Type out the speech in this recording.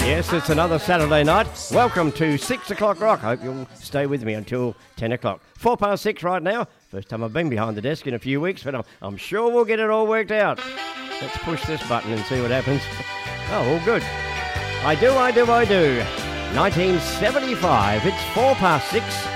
Yes, it's another Saturday night. Welcome to 6 o'clock rock. Hope you'll stay with me until 10 o'clock. 6:04 right now. First time I've been behind the desk in a few weeks, but I'm sure we'll get it all worked out. Let's push this button and see what happens. Oh, all good. I do. 1975. It's 6:04.